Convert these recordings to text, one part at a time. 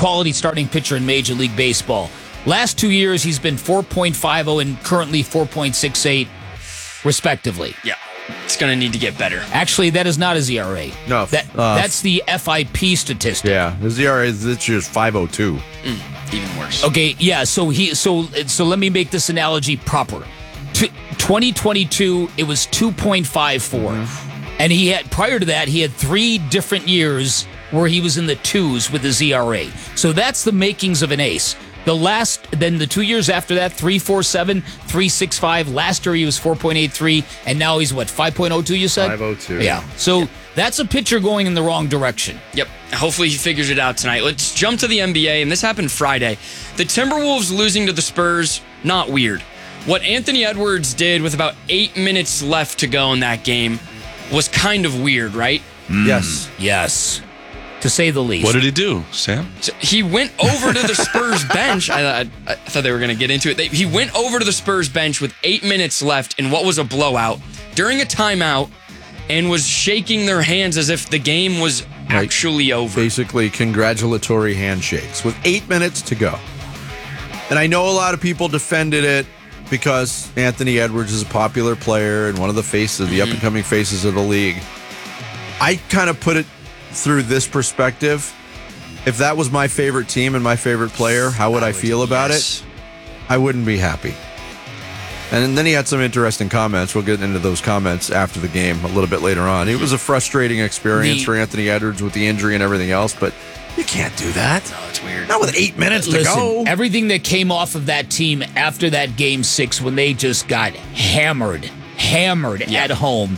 quality starting pitcher in Major League Baseball. Last 2 years, he's been 4.50 and currently 4.68, respectively. Yeah, it's going to need to get better. Actually, that is not his ERA. No. That's the FIP statistic. Yeah, his ERA this year is 5.02. Even worse. Okay, yeah, so let me make this analogy proper. 2022, it was 2.54. And prior to that, he had 3 different years where he was in the 2s with his ERA. So that's the makings of an ace. Then the 2 years after that, 3.47, 3.65. Last year he was 4.83, and now he's 5.02, you said? 5.02. Yeah. So that's a pitcher going in the wrong direction. Yep. Hopefully he figures it out tonight. Let's jump to the NBA, and this happened Friday. The Timberwolves losing to the Spurs, not weird. What Anthony Edwards did with about 8 minutes left to go in that game was kind of weird, right? Yes. To say the least. What did he do, Sam? So he went over to the Spurs bench. I thought they were going to get into it. He went over to the Spurs bench with 8 minutes left in what was a blowout during a timeout and was shaking their hands as if the game was actually over. Basically, congratulatory handshakes with 8 minutes to go. And I know a lot of people defended it because Anthony Edwards is a popular player and one of the faces, the up-and-coming faces of the league. I kind of put it through this perspective. If that was my favorite team and my favorite player, how would I feel about it? I wouldn't be happy. And then he had some interesting comments. We'll get into those comments after the game a little bit later on. It was a frustrating experience for Anthony Edwards with the injury and everything else, but you can't do that. No, it's weird. Not with 8 minutes to go. Everything that came off of that team after that Game 6 when they just got hammered at home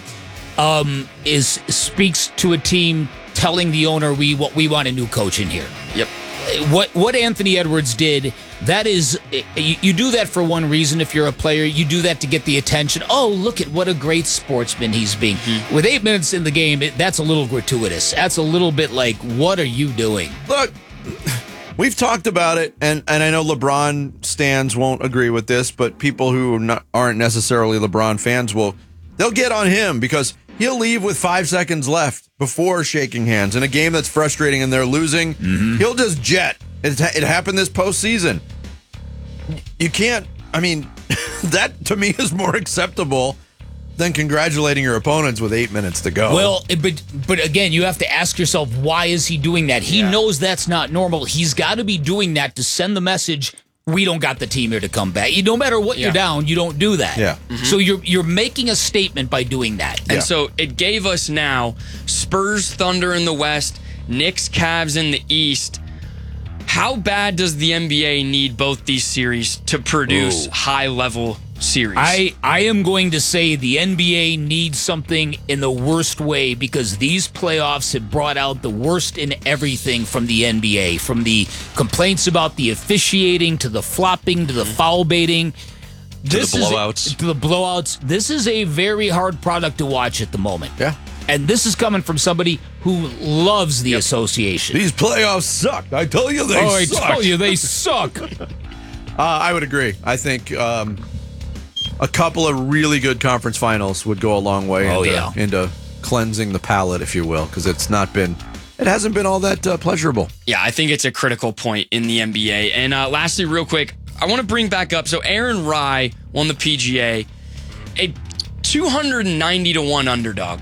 speaks to a team telling the owner we want a new coach in here. Yep. What Anthony Edwards did, that is, you do that for one reason. If you're a player, you do that to get the attention. Oh, look at what a great sportsman he's being. With 8 minutes in the game, that's a little gratuitous. That's a little bit like, what are you doing? Look, we've talked about it, and I know LeBron stans won't agree with this, but people who aren't necessarily LeBron fans they'll get on him because he'll leave with 5 seconds left before shaking hands in a game that's frustrating and they're losing. He'll just jet. It happened this postseason. You can't, that to me is more acceptable than congratulating your opponents with 8 minutes to go. Well, but again, you have to ask yourself, why is he doing that? He knows that's not normal. He's got to be doing that to send the message, we don't got the team here to come back. No matter what you're down, you don't do that. Yeah. So you're making a statement by doing that. And so it gave us now Spurs, Thunder in the West, Knicks, Cavs in the East. How bad does the NBA need both these series to produce high-level series? I am going to say the NBA needs something in the worst way because these playoffs have brought out the worst in everything from the NBA, from the complaints about the officiating to the flopping to the foul baiting. To the blowouts. This is a very hard product to watch at the moment. Yeah. And this is coming from somebody who loves the association. These playoffs suck. I tell you they suck. I tell you they suck. I would agree. I think a couple of really good conference finals would go a long way into cleansing the palate, if you will, because it hasn't been all that pleasurable. Yeah, I think it's a critical point in the NBA. And lastly, real quick, I want to bring back up, so Aaron Rye won the PGA, a 290-1 underdog.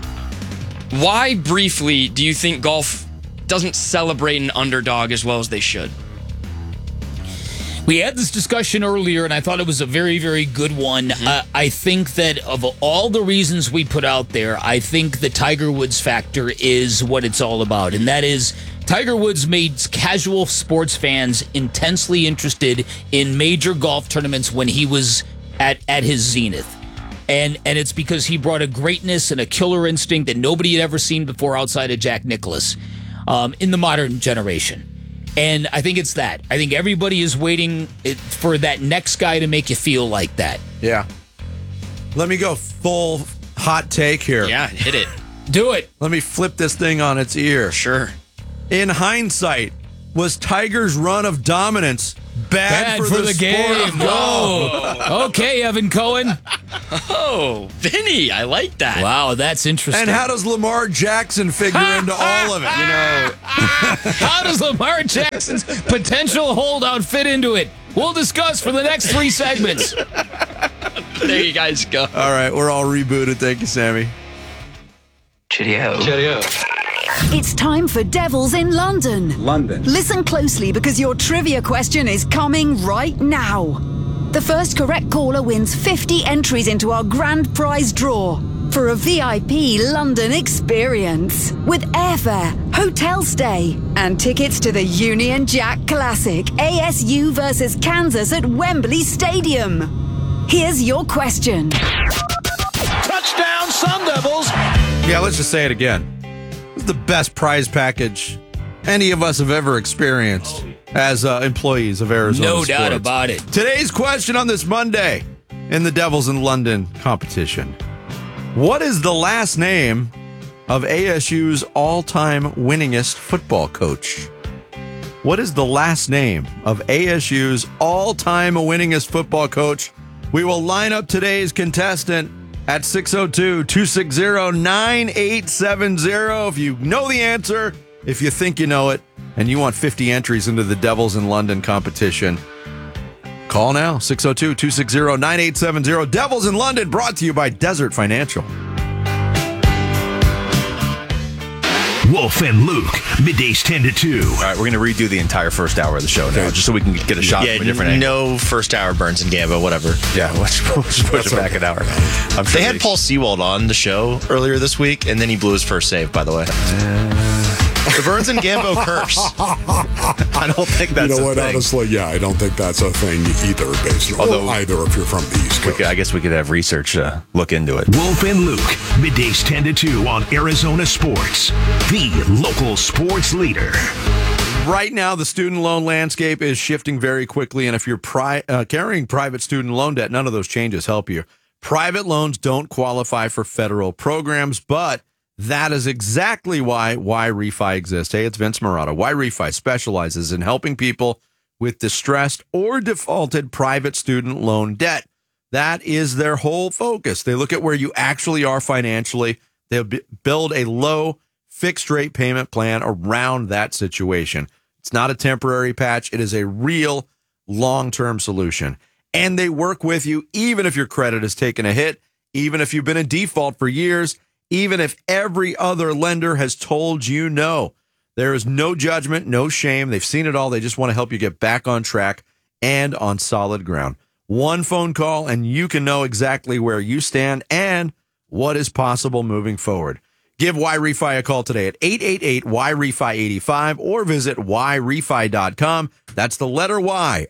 Why, briefly, do you think golf doesn't celebrate an underdog as well as they should? We had this discussion earlier, and I thought it was a very, very good one. I think that of all the reasons we put out there, I think the Tiger Woods factor is what it's all about. And that is, Tiger Woods made casual sports fans intensely interested in major golf tournaments when he was at his zenith. And it's because he brought a greatness and a killer instinct that nobody had ever seen before outside of Jack Nicklaus in the modern generation. And I think it's that. I think everybody is waiting for that next guy to make you feel like that. Yeah. Let me go full hot take here. Yeah, hit it. Do it. Let me flip this thing on its ear. Sure. In hindsight, Was Tigers' run of dominance bad for the game? No. Okay, Evan Cohen. Oh, Vinny, I like that. Wow, that's interesting. And how does Lamar Jackson figure into all of it? How does Lamar Jackson's potential holdout fit into it? We'll discuss for the next 3 segments. There you guys go. All right, we're all rebooted. Thank you, Sammy. Cheerio. It's time for Devils in London. Listen closely because your trivia question is coming right now. The first correct caller wins 50 entries into our grand prize draw for a VIP London experience with airfare, hotel stay, and tickets to the Union Jack Classic ASU versus Kansas at Wembley Stadium. Here's your question. Touchdown, Sun Devils. Yeah, let's just say it again. This is the best prize package any of us have ever experienced as employees of Arizona No Sports. doubt about it. Today's question on this Monday in the Devils in London competition. What is the last name of ASU's all-time winningest football coach? What is the last name of ASU's all-time winningest football coach? We will line up today's contestant at 602-260-9870. If you know the answer, if you think you know it, and you want 50 entries into the Devils in London competition, call now, 602-260-9870. Devils in London, brought to you by Desert Financial. Wolf and Luke, middays 10 to 2. All right, we're going to redo the entire first hour of the show now, just so we can get a shot from a different angle. No first hour Burns and Gambo, whatever. Yeah, let's push it back an hour. They had Paul Sewald on the show earlier this week, and then he blew his first save, by the way. The Burns and Gambo curse. I don't think that's a thing. Honestly, I don't think that's a thing either, basically. Either if you're from the East Coast. I guess we could have research look into it. Wolf and Luke, middays 10 to 2 on Arizona Sports, the local sports leader. Right now, the student loan landscape is shifting very quickly, and if you're carrying private student loan debt, none of those changes help you. Private loans don't qualify for federal programs, but that is exactly why YRefi exists. Hey, it's Vince Marotta. YRefi specializes in helping people with distressed or defaulted private student loan debt. That is their whole focus. They look at where you actually are financially. They'll build a low fixed rate payment plan around that situation. It's not a temporary patch. It is a real long-term solution. And they work with you even if your credit has taken a hit, even if you've been in default for years, even if every other lender has told you no. There is no judgment, no shame. They've seen it all. They just want to help you get back on track and on solid ground. One phone call and you can know exactly where you stand and what is possible moving forward. Give YRefi a call today at 888-YRefi85 or visit YRefi.com. That's the letter Y,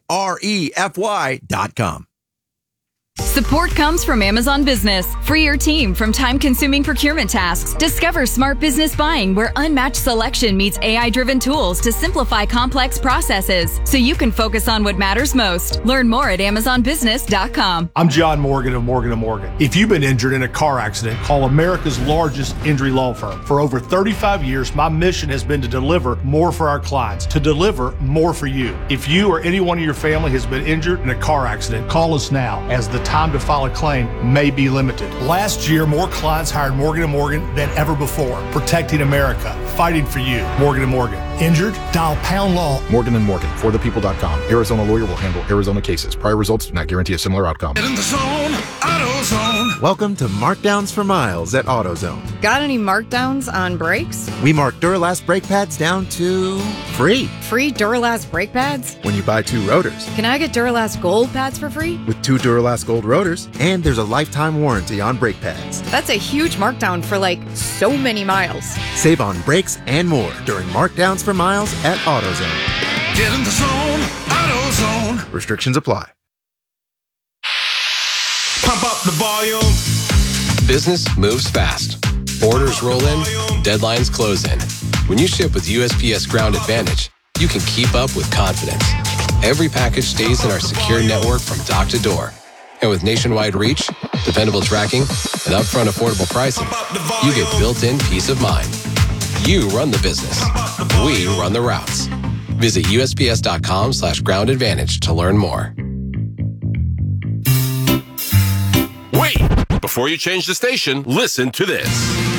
REFY.com. Support comes from Amazon Business. Free your team from time-consuming procurement tasks. Discover smart business buying where unmatched selection meets AI-driven tools to simplify complex processes so you can focus on what matters most. Learn more at AmazonBusiness.com. I'm John Morgan of Morgan & Morgan. If you've been injured in a car accident, call America's largest injury law firm. For over 35 years, my mission has been to deliver more for our clients, to deliver more for you. If you or anyone in your family has been injured in a car accident, call us now, as the time to file a claim may be limited. Last year, more clients hired Morgan & Morgan than ever before. Protecting America, fighting for you. Morgan & Morgan. Injured? Dial pound law. Morgan & Morgan, forthepeople.com. Arizona lawyer will handle Arizona cases. Prior results do not guarantee a similar outcome. In the zone, AutoZone. Welcome to Markdowns for Miles at AutoZone. Got any markdowns on brakes? We mark Duralast brake pads down to free. Free Duralast brake pads? When you buy 2 rotors. Can I get Duralast Gold pads for free? With 2 Duralast Gold rotors, and there's a lifetime warranty on brake pads. That's a huge markdown for so many miles. Save on brakes and more during Markdowns for Miles at AutoZone. Get in the zone, AutoZone. Restrictions apply. Pump up the volume. Business moves fast. Orders roll in, deadlines close in. When you ship with USPS Ground Advantage, you can keep up with confidence. Every package stays in our secure network from dock to door. And with nationwide reach, dependable tracking, and upfront affordable pricing, you get built-in peace of mind. You run the business. We run the routes. Visit USPS.com/groundadvantage to learn more. Wait! Before you change the station, listen to this.